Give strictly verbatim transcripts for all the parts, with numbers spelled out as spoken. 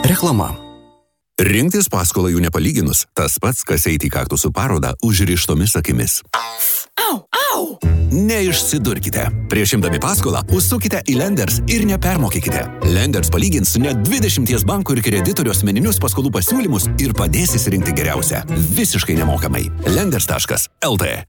Reklama. Rinktis paskolą jų nepalyginus, tas pats, kas eiti į kaktusų parodą užrištomis akimis. Au, au! Neišsidurkite. Prieš imdami paskolą užsukite į Lenders ir nepermokykite. Lenders palygins net dvidešimties bankų ir kreditorių asmeninius paskolų pasiūlymus ir padės įsirinkti geriausią. Visiškai nemokamai. Lenders taškas el tė.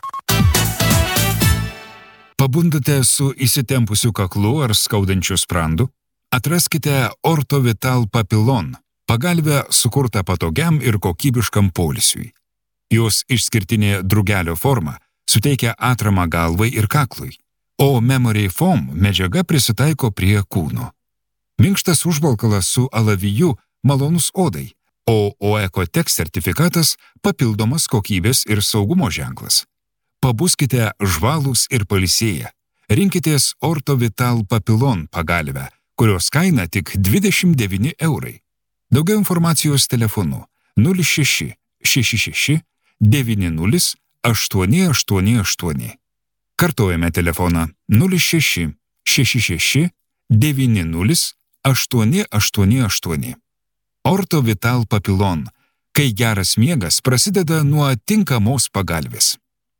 Pabundate su įsitempusiu kaklu ar skaudančiu sprandu? Atraskite Orthovital Papillon. Pagalvę sukurtą patogiam ir kokybiškam poilsiui. Jos išskirtinė drugelio forma suteikia atramą galvai ir kaklui, o Memory Foam medžiaga prisitaiko prie kūno. Minkštas užvalkalas su alaviju malonus odai, o OECOTEX sertifikatas papildomas kokybės ir saugumo ženklas. Pabuskite žvalūs ir pailsėję. Rinkitės Orthovital Papillon pagalvę, kurios kaina tik dvidešimt devyni eurai. Daugiau informacijos telefonu nulis šeši šeši šeši devyni nulis aštuoni aštuoni aštuoni. Kartojame telefoną nulis šeši šeši šeši devyni nulis aštuoni aštuoni aštuoni. Orthovital Papillon, kai geras miegas prasideda nuo tinkamos pagalvės.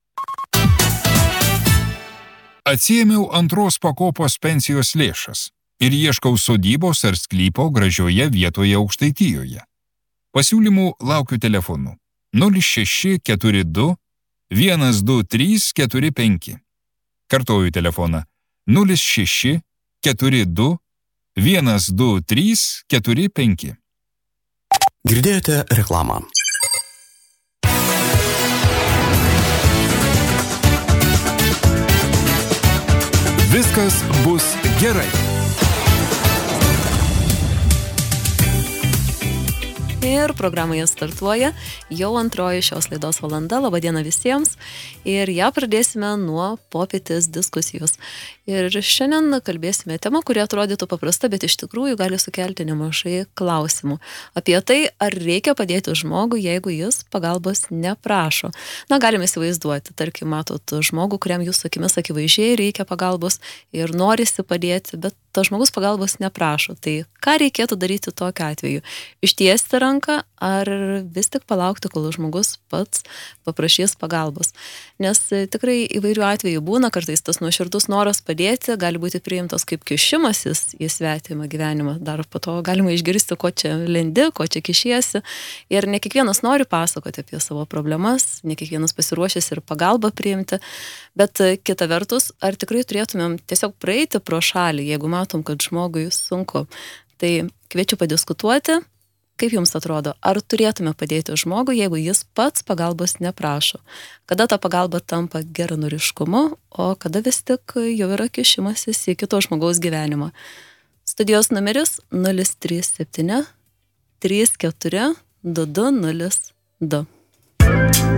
Atsiėmiau antros pakopos pensijos lėšas ir ieškau sodybos ar sklypo gražioje vietoje Aukštaitijoje. Pasiūlymų laukiu telefonu nulis šeši keturi du vienas du trys keturi penki. Kartoju telefoną nulis šeši keturi du vienas du trys keturi penki. Girdėjote reklamą. Viskas bus gerai. Ir programoje startuoja jau antroji šios laidos valanda. Labadiena visiems. Ir ją pradėsime nuo popietės diskusijos. Ir šiandien kalbėsime temą, kuri atrodytų paprasta, bet iš tikrųjų gali sukelti nemažai klausimų. Apie tai, ar reikia padėti žmogui, jeigu jis pagalbos neprašo. Na, galime įsivaizduoti, tarkim, matot žmogų, kuriam jūsų akimis akivaizdžiai reikia pagalbos ir norisi padėti, bet tas žmogus pagalbos neprašo. Tai ką reikėtų daryti tokiu atveju? Ištiesti ranką ar vis tik palaukti, kol žmogus pats paprašys pagalbos? Nes tikrai įvairių atvejų būna, kartais tas nuoširdus noras padėti gali būti priimtas kaip kišimasis į svetimą gyvenimą. Dar po to galima išgirsti, ko čia lendi, ko čia kišiesi. Ir ne kiekvienas nori pasakoti apie savo problemas, ne kiekvienas pasiruošęs ir pagalbą priimti. Bet kita vertus, ar tikrai turėtumėm tiesiog praeiti pro šalį, jeigu matom, kad žmogui sunku? Tai kviečiu padiskutuoti. Kaip jums atrodo, ar turėtume padėti žmogui, jeigu jis pats pagalbos neprašo? Kada ta pagalba tampa geranoriškumu, o kada vis tik jau yra kišimasis į kito žmogaus gyvenimą? Studijos numeris nulis trys septyni trys keturi du du nulis du.